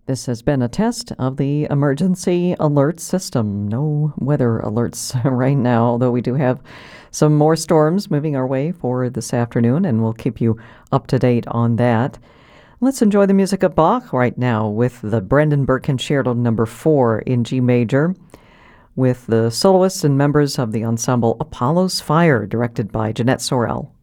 This has been a test of the emergency alert system. No weather alerts right now, although we do have some more storms moving our way for this afternoon, and we'll keep you up to date on that. Let's enjoy the music of Bach right now with the Brandenburg Concerto No. 4 in G major, with the soloists and members of the ensemble Apollo's Fire, directed by Jeanette Sorel.